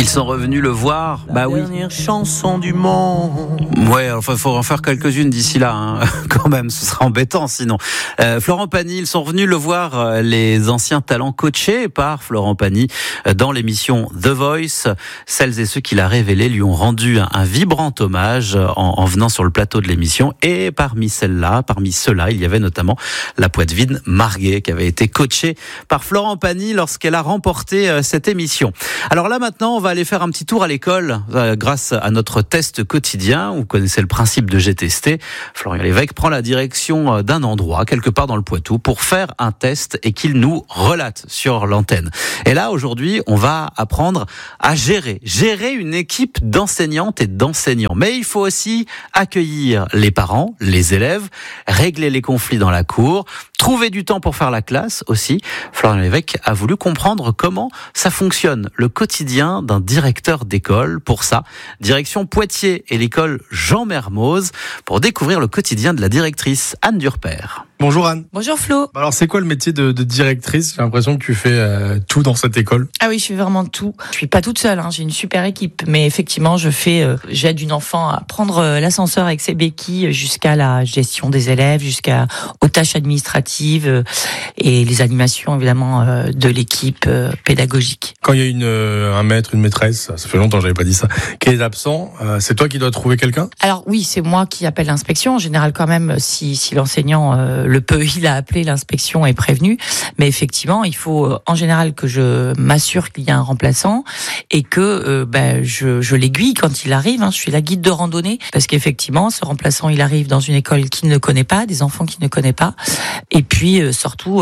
Ils sont revenus le voir. Bah oui. Dernière chanson du monde. Ouais, enfin, il faut en faire quelques-unes d'ici là, hein. Quand même, ce sera embêtant sinon. Florent Pagny, ils sont revenus le voir, les anciens talents coachés par Florent Pagny dans l'émission The Voice. Celles et ceux qu'il a révélés lui ont rendu un vibrant hommage en venant sur le plateau de l'émission. Et parmi ceux-là, il y avait notamment la poitevine Marguet qui avait été coachée par Florent Pagny lorsqu'elle a remporté cette émission. Alors là maintenant, on va aller faire un petit tour à l'école grâce à notre test quotidien. Vous connaissez le principe de J'ai testé. Florian Lévesque prend la direction d'un endroit quelque part dans le Poitou pour faire un test et qu'il nous relate sur l'antenne. Et là aujourd'hui, on va apprendre à gérer une équipe d'enseignantes et d'enseignants. Mais il faut aussi accueillir les parents, les élèves, régler les conflits dans la cour, trouver du temps pour faire la classe aussi. Florian Lévesque a voulu comprendre comment ça fonctionne, le quotidien d'un directeur d'école. Pour ça, direction Poitiers et l'école Jean Mermoz pour découvrir le quotidien de la directrice Anne Durper. Bonjour Anne. Bonjour Flo. Alors c'est quoi le métier de directrice ? J'ai l'impression que tu fais tout dans cette école. Ah oui, je fais vraiment tout. Je suis pas toute seule, j'ai une super équipe. Mais effectivement, j'aide une enfant à prendre l'ascenseur avec ses béquilles jusqu'à la gestion des élèves, aux tâches administratives et les animations évidemment de l'équipe pédagogique. Quand il y a un maître, une maîtresse, ça fait longtemps que j'avais pas dit ça, qui est absent, c'est toi qui dois trouver quelqu'un ? Alors oui, c'est moi qui appelle l'inspection. En général quand même, si l'enseignant le peut, il a appelé, l'inspection est prévenue. Mais effectivement, il faut en général que je m'assure qu'il y a un remplaçant et que je l'aiguille quand il arrive. Je suis la guide de randonnée parce qu'effectivement, ce remplaçant, il arrive dans une école qu'il ne connaît pas, des enfants qu'il ne connaît pas. Et puis surtout,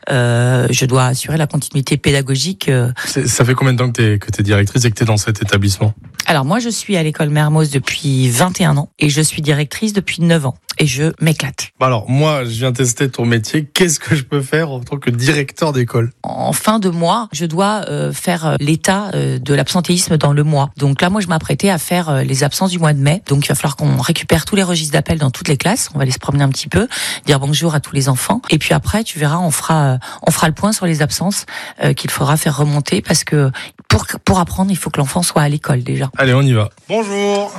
je dois assurer la continuité pédagogique. Ça fait combien de temps que t'es directrice et que t'es dans cet établissement ? Alors moi, je suis à l'école Mermoz depuis 21 ans et je suis directrice depuis 9 ans et je m'éclate. Alors moi, je viens tester ton métier. Qu'est-ce que je peux faire en tant que directeur d'école ? En fin de mois, je dois faire l'état de l'absentéisme dans le mois. Donc là, moi, je m'apprêtais à faire les absences du mois de mai. Donc il va falloir qu'on récupère tous les registres d'appel dans toutes les classes. On va aller se promener un petit peu, dire bonjour à tous les enfants. Et puis après, tu verras, on fera le point sur les absences qu'il faudra faire remonter parce que pour apprendre, il faut que l'enfant soit à l'école déjà. Allez, on y va. Bonjour.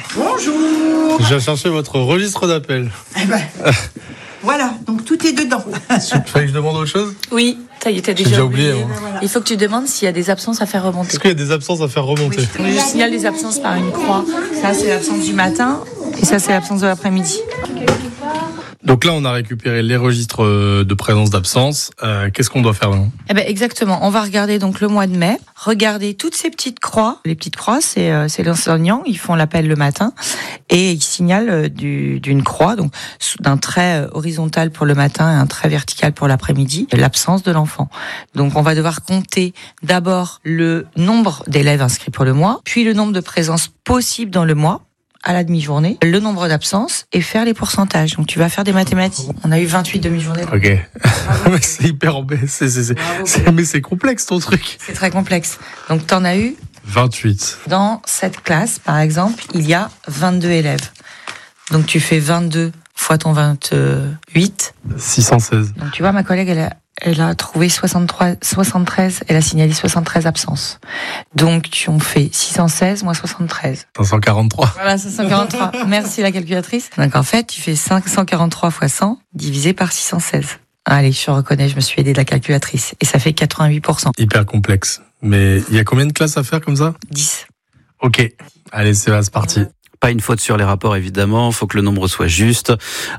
Je viens chercher votre registre d'appel. Eh ben, voilà, donc tout est dedans. Fallait que je demande autre chose ? Oui, ça y est, t'as J'ai déjà oublié. Il faut que tu demandes s'il y a des absences à faire remonter. Est-ce qu'il y a des absences à faire remonter ? Oui, je signale les absences par une croix. Ça, c'est l'absence du matin et ça, c'est l'absence de l'après-midi. Donc là, on a récupéré les registres de présence d'absence. Qu'est-ce qu'on doit faire maintenant ? Eh ben exactement. On va regarder donc le mois de mai. Regarder toutes ces petites croix. Les petites croix, c'est l'enseignant. Ils font l'appel le matin et ils signalent d'une croix, donc d'un trait horizontal pour le matin et un trait vertical pour l'après-midi, l'absence de l'enfant. Donc on va devoir compter d'abord le nombre d'élèves inscrits pour le mois, puis le nombre de présences possibles dans le mois, à la demi-journée, le nombre d'absences et faire les pourcentages. Donc tu vas faire des mathématiques. On a eu 28 demi-journées. Ok. Mais c'est hyper mais c'est complexe ton truc. C'est très complexe. Donc t'en as eu 28. Dans cette classe, par exemple, il y a 22 élèves. Donc tu fais 22 fois ton 28. 616. Donc tu vois, ma collègue, elle a trouvé 73, elle a signalé 73 absences. Donc, tu en fais 616 moins 73. 543. Voilà, 543. Merci la calculatrice. Donc, en fait, tu fais 543 fois 100 divisé par 616. Allez, je reconnais, je me suis aidée de la calculatrice. Et ça fait 88%. Hyper complexe. Mais il y a combien de classes à faire comme ça ? 10. Ok. Allez, c'est parti. Pas une faute sur les rapports évidemment, faut que le nombre soit juste.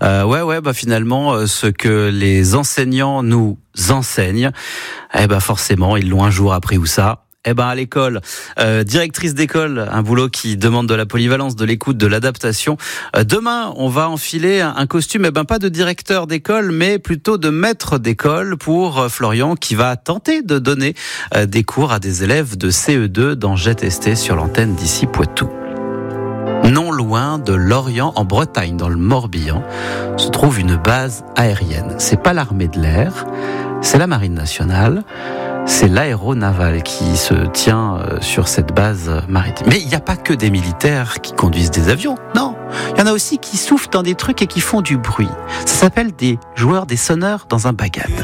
Finalement, ce que les enseignants nous enseignent, forcément, ils l'ont un jour appris où ça ? À l'école, directrice d'école, un boulot qui demande de la polyvalence, de l'écoute, de l'adaptation. Demain, on va enfiler un costume, pas de directeur d'école, mais plutôt de maître d'école pour Florian, qui va tenter de donner des cours à des élèves de CE2 dans J'ai testé sur l'antenne d'ici Poitou. Non loin de Lorient, en Bretagne, dans le Morbihan, se trouve une base aérienne. C'est pas l'armée de l'air, c'est la marine nationale, c'est l'aéronaval qui se tient sur cette base maritime. Mais il n'y a pas que des militaires qui conduisent des avions, non. Il y en a aussi qui soufflent dans des trucs et qui font du bruit. Ça s'appelle des joueurs, des sonneurs dans un bagad.